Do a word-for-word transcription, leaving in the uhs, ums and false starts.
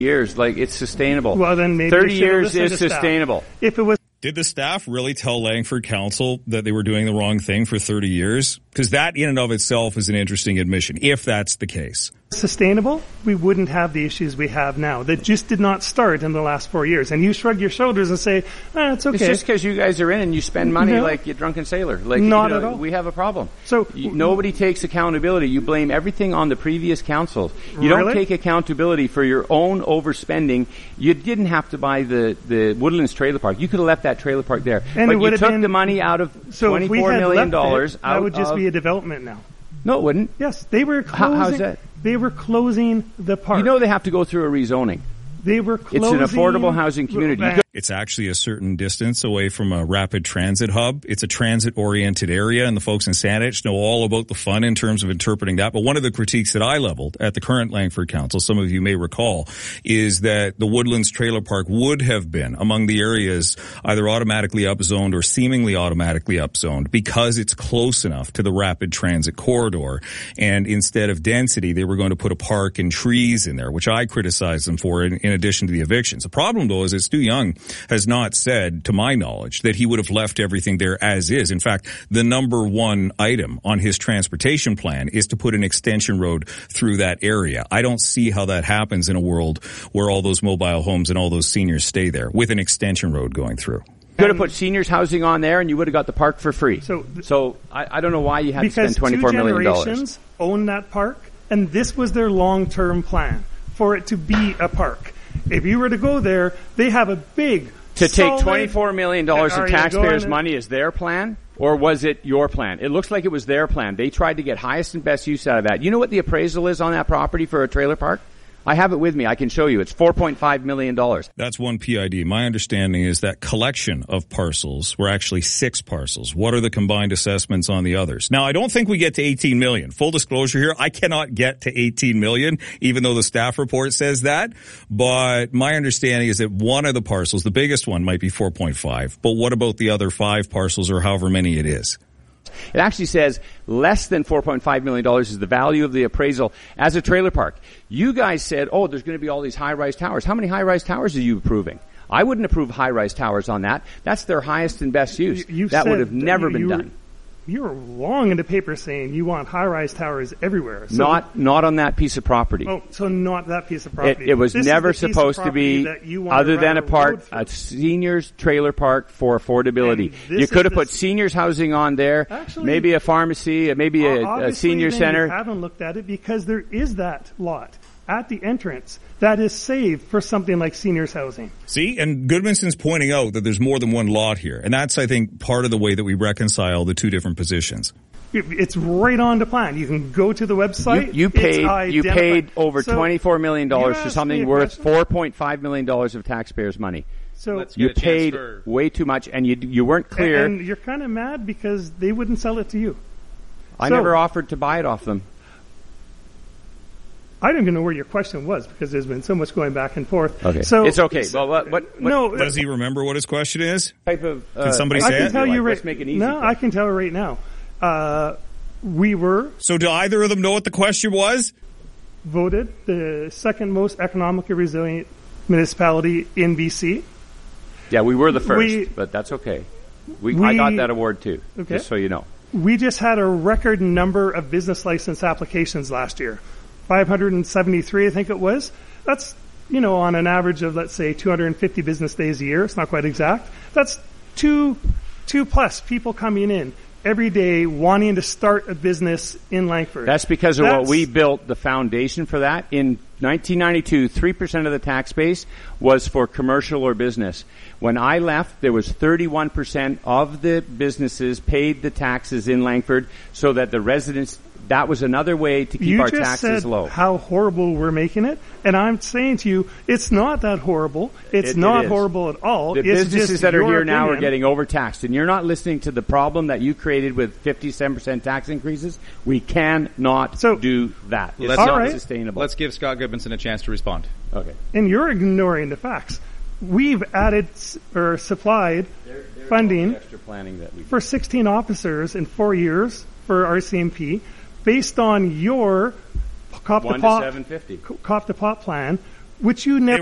years, like it's sustainable. Well, then maybe thirty years is sustainable. If it was. Did the staff really tell Langford Council that they were doing the wrong thing for thirty years? Because that in and of itself is an interesting admission, if that's the case. Sustainable, we wouldn't have the issues we have now. That just did not start in the last four years. And you shrug your shoulders and say, ah, it's okay. It's just because you guys are in and you spend money no. like you're drunken sailor. Like, not you know, at all. We have a problem. So you, nobody takes accountability. You blame everything on the previous councils. You don't really? take accountability for your own overspending. You didn't have to buy the, the Woodlands trailer park. You could have left that trailer park there. And but it would you have took been, the money out of so twenty-four million dollars. It, that would just of, be a development now. No, it wouldn't. Yes, they were closing. How, how's that? They were closing the park. You know they have to go through a rezoning. They were closing. It's an affordable housing community. You It's actually a certain distance away from a rapid transit hub. It's a transit-oriented area, and the folks in Saanich know all about the fun in terms of interpreting that. But one of the critiques that I leveled at the current Langford Council, some of you may recall, is that the Woodlands Trailer Park would have been among the areas either automatically upzoned or seemingly automatically upzoned because it's close enough to the rapid transit corridor. And instead of density, they were going to put a park and trees in there, which I criticized them for in, in addition to the evictions. The problem, though, is that Stu Young has not said, to my knowledge, that he would have left everything there as is. In fact, the number one item on his transportation plan is to put an extension road through that area. I don't see how that happens in a world where all those mobile homes and all those seniors stay there with an extension road going through. You could have put seniors housing on there and you would have got the park for free. So, so I, I don't know why you had to spend twenty-four million dollars. Because two generations own that park, and this was their long-term plan, for it to be a park. If you were to go there, they have a big, To solid, take twenty-four million dollars of taxpayers' and, money as their plan? Or was it your plan? It looks like it was their plan. They tried to get highest and best use out of that. You know what the appraisal is on that property for a trailer park? I have it with me. I can show you. It's four point five million dollars. That's one P I D. My understanding is that collection of parcels were actually six parcels. What are the combined assessments on the others? Now, I don't think we get to eighteen million. Full disclosure here, I cannot get to eighteen million, even though the staff report says that. But my understanding is that one of the parcels, the biggest one, might be four point five. But what about the other five parcels or however many it is? It actually says less than four point five million dollars is the value of the appraisal as a trailer park. You guys said, oh, there's going to be all these high-rise towers. How many high-rise towers are you approving? I wouldn't approve high-rise towers on that. That's their highest and best use. You, that would have never you, been you done. Were, you were long in the paper saying you want high-rise towers everywhere. So not not on that piece of property. Oh, so not that piece of property. It, it was this never supposed to be other than a park, a seniors trailer park for affordability. You could have put seniors housing on there, Actually, maybe a pharmacy, maybe a, a senior center. You haven't looked at it because there is that lot at the entrance that is saved for something like seniors housing. See, and Goodmanson's pointing out that there's more than one lot here. And that's, I think, part of the way that we reconcile the two different positions. It's right on the plan. You can go to the website. You, you paid you paid over so twenty-four million dollars for something worth four point five million dollars of taxpayers' money. So you paid for... way too much, and you you weren't clear. And you're kind of mad because they wouldn't sell it to you. I so, never offered to buy it off them. I don't even know where your question was because there's been so much going back and forth. Okay, so it's okay. Well, what, what, what no, does he remember what his question is? Type of, uh, Can somebody I say can it? tell you like, right. Let's make it easy. No, I can tell you right now. Uh, we were. So, do either of them know what the question was? Voted the second most economically resilient municipality in B C. Yeah, we were the first, we, but that's okay. We, we I got that award too, okay. just so you know. We just had a record number of business license applications last year. five hundred seventy-three, I think it was. That's, you know, on an average of, let's say, two hundred fifty business days a year. It's not quite exact. That's two, two plus people coming in every day wanting to start a business in Langford. That's because of That's, what we built the foundation for that. In nineteen ninety-two, three percent of the tax base was for commercial or business. When I left, there was thirty-one percent of the businesses paid the taxes in Langford so that the residents, that was another way to keep you our just taxes said low. How horrible we're making it, and I'm saying to you, it's not that horrible. It's it, not it horrible at all. The it's businesses just that are your here now opinion. are getting overtaxed, and you're not listening to the problem that you created with fifty-seven percent tax increases. We cannot so, do that. It's let's, not right. sustainable. Let's give Scott Goodmanson a chance to respond. Okay. And you're ignoring the facts. We've added or supplied there, funding extra planning that we for sixteen officers in four years for R C M P based on your cop One to to pop seven fifty. cop to pop plan. which you never